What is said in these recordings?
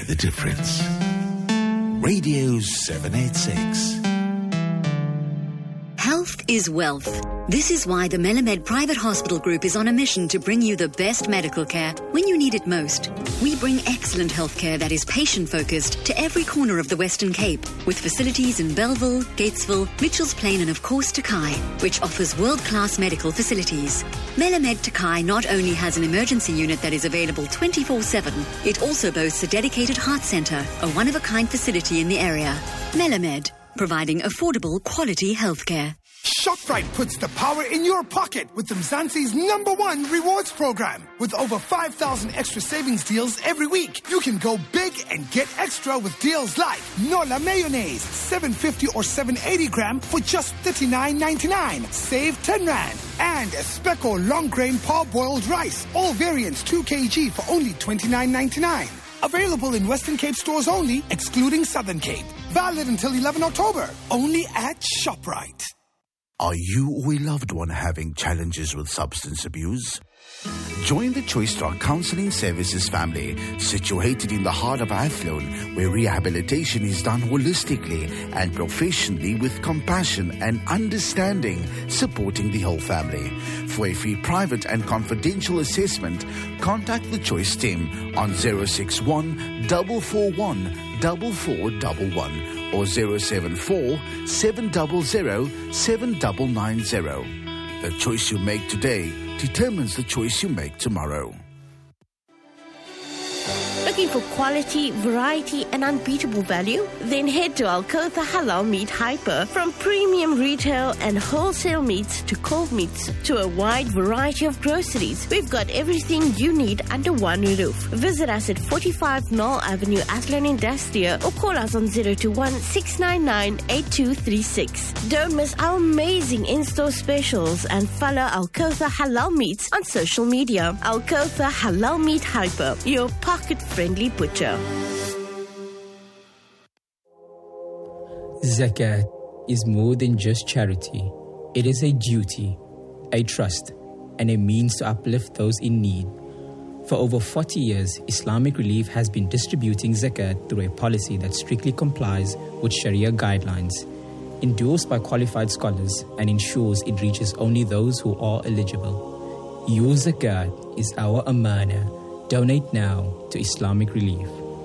the difference. Radio 786. Health is wealth. This is why the Melamed Private Hospital Group is on a mission to bring you the best medical care when you need it most. We bring excellent healthcare that is patient-focused to every corner of the Western Cape, with facilities in Bellville, Gatesville, Mitchells Plain and of course Takai, which offers world-class medical facilities. Melamed Takai not only has an emergency unit that is available 24/7, it also boasts a dedicated heart centre, a one-of-a-kind facility in the area. Melamed, providing affordable, quality healthcare. ShopRite puts the power in your pocket with Mzansi's #1 rewards program. With over 5,000 extra savings deals every week, you can go big and get extra with deals like Nola mayonnaise, 750 or 780 gram for just 39.99. Save 10 Rand. And a Specco long grain parboiled rice, all variants 2 kg for only 29.99. Available in Western Cape stores only, excluding Southern Cape. Valid until 11 October. Only at ShopRite. Are you or a loved one having challenges with substance abuse? Join the Choice Drug Counseling Services family, situated in the heart of Athlone, where rehabilitation is done holistically and professionally with compassion and understanding, supporting the whole family. For a free private and confidential assessment, contact the Choice team on 061 441 4411 or 074 700 7990. The choice you make today determines the choice you make tomorrow. Looking for quality, variety, and unbeatable value? Then head to Alcotha Halal Meat Hyper. From premium retail and wholesale meats to cold meats to a wide variety of groceries, we've got everything you need under one roof. Visit us at 45 Knoll Avenue, Athlone Industria, or call us on 021-699-8236. Don't miss our amazing in-store specials and follow Alcotha Halal Meats on social media. Alcotha Halal Meat Hyper, your pocket-friendly butcher. Zakat is more than just charity. It is a duty, a trust, and a means to uplift those in need. For over 40 years, Islamic Relief has been distributing zakat through a policy that strictly complies with Sharia guidelines, endorsed by qualified scholars, and ensures it reaches only those who are eligible. Your zakat is our amana. Donate now to Islamic Relief.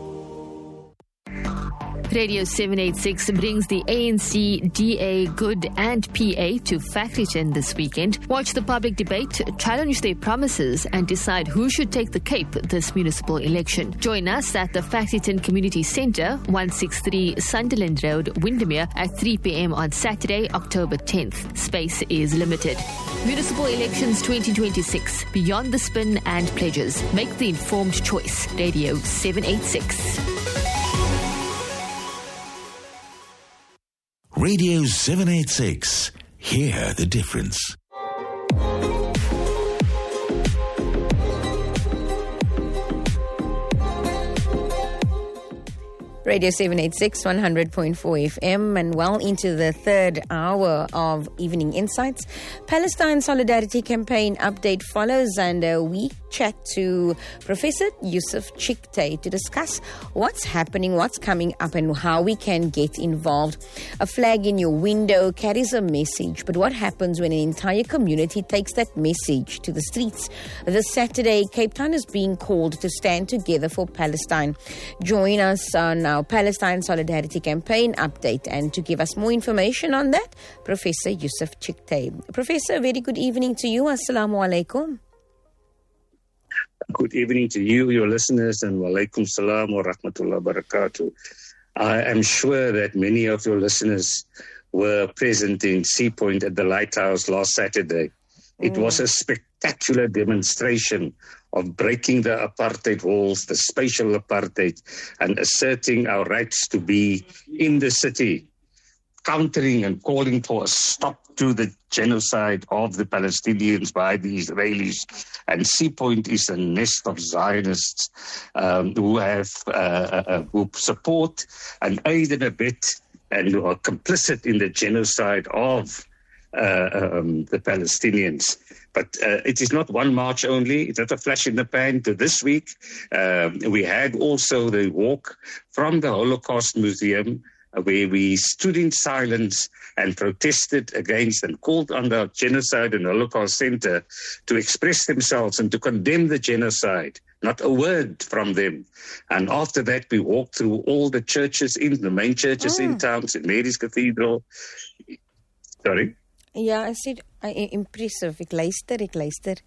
Radio 786 brings the ANC, DA, Good and PA to Factoryton this weekend. Watch the public debate, challenge their promises and decide who should take the Cape this municipal election. Join us at the Factoryton Community Centre, 163 Sunderland Road, Windermere at 3 p.m. on Saturday, October 10th. Space is limited. Municipal Elections 2026. Beyond the spin and pledges. Make the informed choice. Radio 786. Radio 786. Hear the difference. Radio 786, 100.4 FM, and well into the third hour of Evening Insights. Palestine Solidarity Campaign update follows, and we chat to Professor Yusuf Chicktay to discuss what's happening, what's coming up, and how we can get involved. A flag in your window carries a message, but what happens when an entire community takes that message to the streets? This Saturday, Cape Town is being called to stand together for Palestine. Join us on our Palestine Solidarity Campaign update, and to give us more information on that, Professor Yusuf Chicktay. Professor, very good evening to you. Assalamu alaikum. Good evening to you, your listeners, and wa alaikum salam wa rahmatullah wa barakatuh. I am sure that many of your listeners were present in Sea Point at the Lighthouse last Saturday. It was a spectacular demonstration of breaking the apartheid walls, the spatial apartheid, and asserting our rights to be in the city, countering and calling for a stop to the genocide of the Palestinians by the Israelis. And Sea Point is a nest of Zionists who support and aid and abet and who are complicit in the genocide of the Palestinians. But it is not one march only. It's not a flash in the pan. To this week, we had also the walk from the Holocaust Museum, where we stood in silence and protested against and called on the Genocide and Holocaust Center to express themselves and to condemn the genocide. Not a word from them. And after that, we walked through all the churches, the main churches in town, St. Mary's Cathedral. Sorry? Ja, I said, impressive. Ek luister.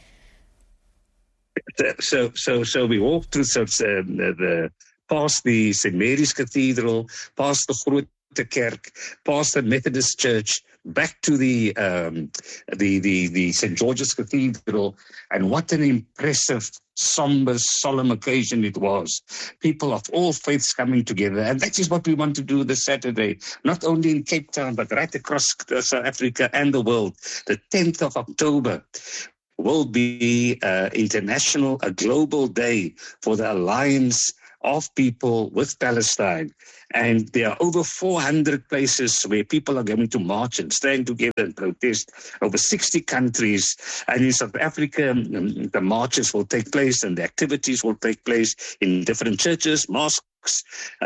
So we walked through past the St. Mary's Cathedral, past the Grote Kerk, past the Methodist Church, back to the St. George's Cathedral, and what an impressive, somber, solemn occasion it was. People of all faiths coming together, and that is what we want to do this Saturday, not only in Cape Town, but right across South Africa and the world. The 10th of October will be a global day for the Alliance of People with Palestine. And there are over 400 places where people are going to march and stand together and protest, over 60 countries. And in South Africa, the marches will take place and the activities will take place in different churches, mosques,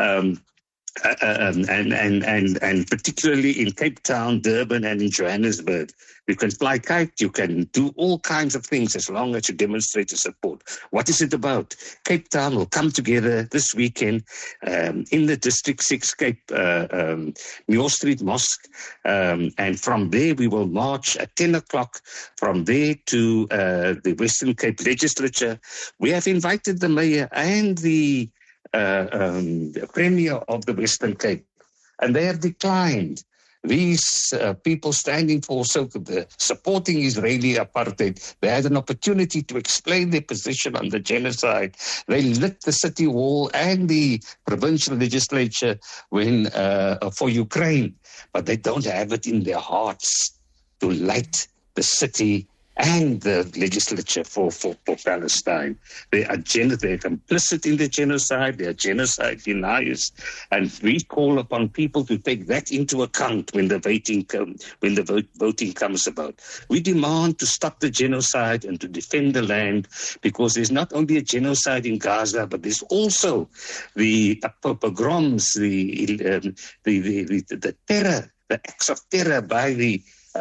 and particularly in Cape Town, Durban, and in Johannesburg. You can fly kite, you can do all kinds of things as long as you demonstrate your support. What is it about? Cape Town will come together this weekend in the District 6 Cape Muir Street Mosque, and from there we will march at 10 o'clock from there to the Western Cape Legislature. We have invited the mayor and the Premier of the Western Cape, and they have declined. These people standing for supporting Israeli apartheid, they had an opportunity to explain their position on the genocide. They lit the city hall and the provincial legislature for Ukraine, but they don't have it in their hearts to light the city and the legislature for Palestine. They are complicit in the genocide. They are genocide deniers, and we call upon people to take that into account when the voting comes about. We demand to stop the genocide and to defend the land, because there's not only a genocide in Gaza, but there's also the pogroms, the terror, the acts of terror by the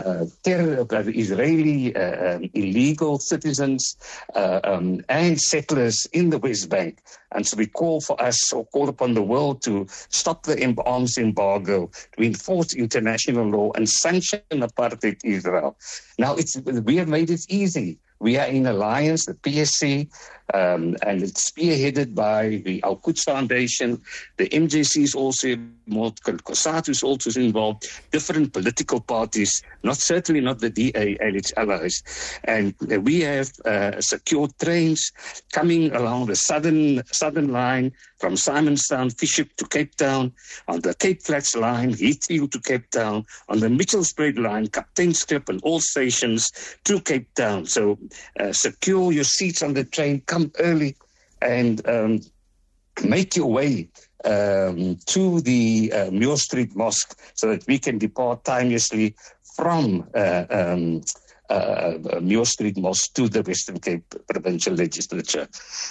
Israeli illegal citizens and settlers in the West Bank. And so we call upon the world to stop the arms embargo, to enforce international law and sanction apartheid Israel. Now, we have made it easy. We are in alliance, the PSC, and it's spearheaded by the Al-Quds Foundation. The MJC is also involved, COSATU is also involved, different political parties, certainly not the DA and its allies. And we have secured trains coming along the southern line from Simonstown, Fishhoek to Cape Town, on the Cape Flats line, Heathfield to Cape Town, on the Mitchellspruit line, Captain's Clip and all stations to Cape Town. So secure your seats on the train, come early, and make your way to the Muir Street Mosque so that we can depart timelessly from Muir Street Mosque to the Western Cape Provincial Legislature.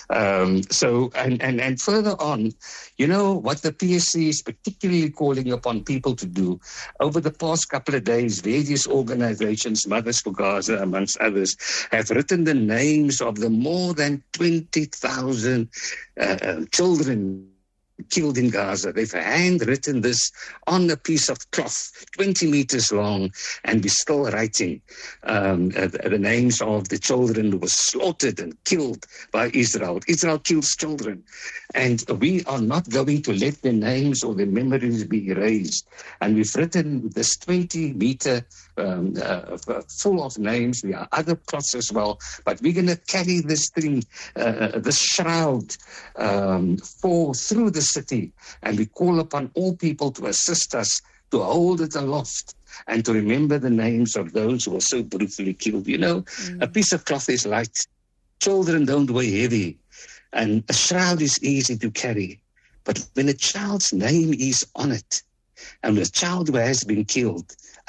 And further on, what the PSC is particularly calling upon people to do. Over the past couple of days, various organizations, Mothers for Gaza amongst others, have written the names of the more than 20,000 children killed in Gaza. They've handwritten this on a piece of cloth, 20 meters long, and we're still writing the names of the children who were slaughtered and killed by Israel. Israel kills children, and we are not going to let their names or their memories be erased. And we've written this 20-meter full of names. We have other cloths as well, but we're going to carry this thing, this shroud, through the city, and we call upon all people to assist us to hold it aloft and to remember the names of those who were so brutally killed. A piece of cloth is light. Children don't weigh heavy, and a shroud is easy to carry. But when a child's name is on it, and a child who has been killed,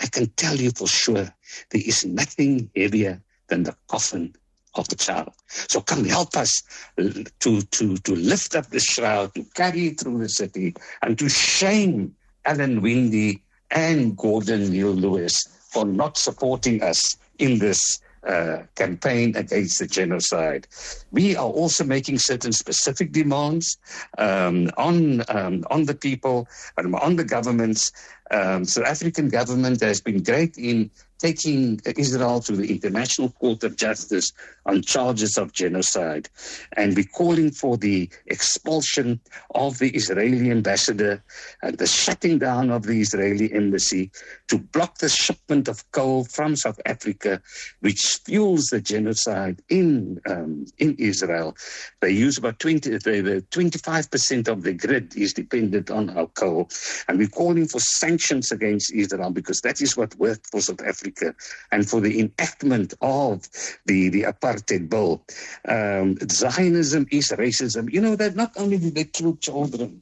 I can tell you for sure, there is nothing heavier than the coffin of the child. So come help us to lift up the shroud, to carry it through the city, and to shame Alan Winde and Gordon Neil Lewis for not supporting us in this campaign against the genocide. We are also making certain specific demands on the people, on the governments. South African government has been great in taking Israel to the International Court of Justice on charges of genocide. And we're calling for the expulsion of the Israeli ambassador and the shutting down of the Israeli embassy to block the shipment of coal from South Africa, which fuels the genocide in Israel. They use about 25% of the grid is dependent on our coal. And we're calling for sanctions against Israel because that is what worked for South Africa and for the enactment of the apartheid bill. Zionism is racism. You know that not only did they kill children,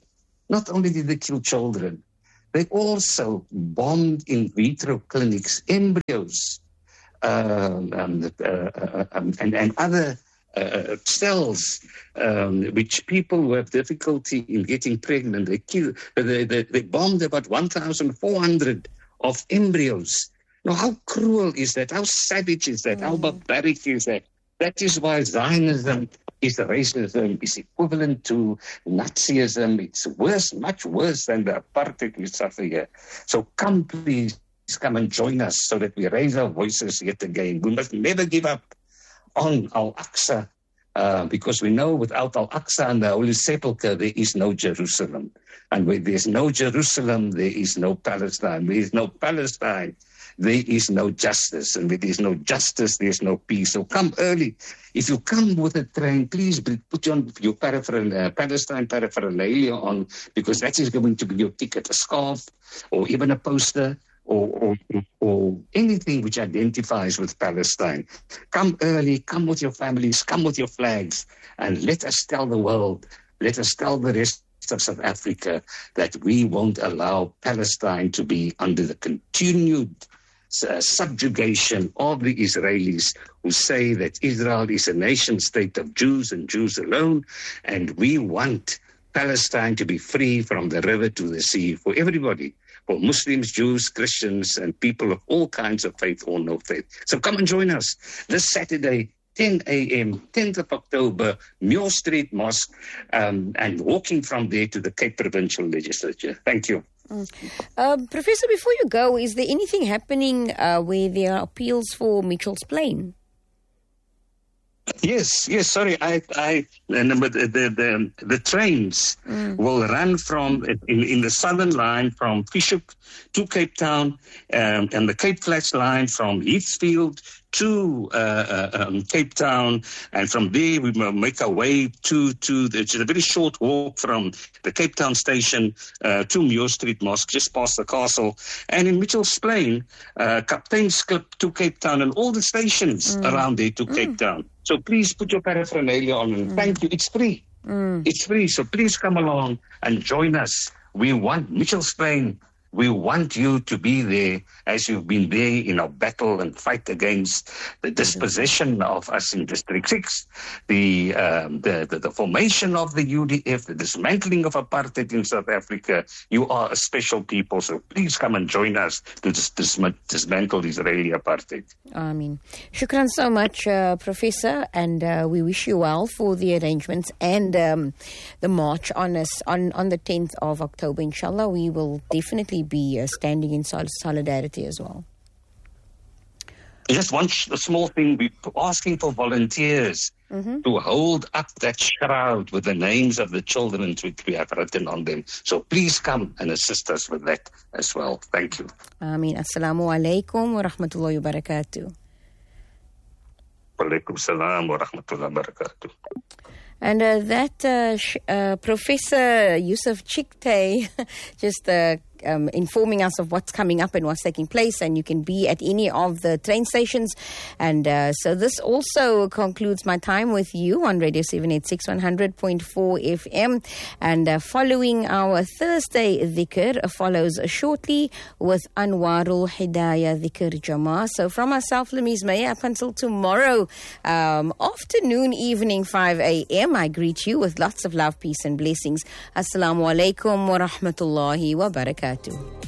they also bombed in vitro clinics, embryos, and other cells, which people who have difficulty in getting pregnant, they bombed about 1,400 of embryos. Now, how cruel is that? How savage is that? How barbaric is that? That is why Zionism is racism, is equivalent to Nazism. It's worse, much worse than the apartheid we suffer here. So come, please, come and join us so that we raise our voices yet again. We must never give up on Al-Aqsa, because we know without Al-Aqsa and the Holy Sepulchre, there is no Jerusalem. And where there's no Jerusalem, there is no Palestine. Where there is no Palestine, there is no justice. And where there is no justice, there is no peace. So come early. If you come with a train, please put on your Palestine paraphernalia on, because that is going to be your ticket, a scarf or even a poster, or anything which identifies with Palestine. Come early, come with your families, come with your flags, and let us tell the world, let us tell the rest of South Africa that we won't allow Palestine to be under the continued subjugation of the Israelis, who say that Israel is a nation state of Jews and Jews alone, and we want Palestine to be free from the river to the sea for everybody, for Muslims, Jews, Christians, and people of all kinds of faith or no faith. So come and join us this Saturday, 10 a.m., 10th of October, Muir Street Mosque, and walking from there to the Cape Provincial Legislature. Thank you. Professor, before you go, is there anything happening where there are appeals for Mitchell's Plain? Yes. Sorry, the trains will run from in the southern line from Fieshoek to Cape Town, and the Cape Flats line from Heathfield to Cape Town, and from there we will make our way to it's a very short walk from the Cape Town station to Muir Street Mosque, just past the castle, and in Mitchell's Plain, Captain's Klip to Cape Town, and all the stations around there to Cape Town. So please put your paraphernalia on, and thank you. It's free. It's free. So please come along and join us. We want Mitchell's Plain. We want you to be there as you've been there in our battle and fight against the dispossession of us in District 6, the formation of the UDF, the dismantling of apartheid in South Africa. You are a special people, so please come and join us to dismantle Israeli apartheid. Ameen. Shukran so much, Professor, and we wish you well for the arrangements and the march on the 10th of October. Inshallah, we will definitely be standing in solidarity as well. Just one small thing, we're asking for volunteers to hold up that shroud with the names of the children which we have written on them. So please come and assist us with that as well. Thank you. Ameen. Assalamu alaikum wa rahmatullahi wa barakatuh. Wa alaikum salam wa rahmatullahi wa barakatuh. And Professor Yusuf Chicktay just informing us of what's coming up and what's taking place, and you can be at any of the train stations. And so this also concludes my time with you on Radio 786 100.4 FM. And following our Thursday dhikr follows shortly with Anwarul Hidayah Dhikr Jama. So from myself, Lamiz Maya, up until tomorrow afternoon, evening 5 a.m., I greet you with lots of love, peace and blessings. Assalamu alaikum wa rahmatullahi wa barakatuh.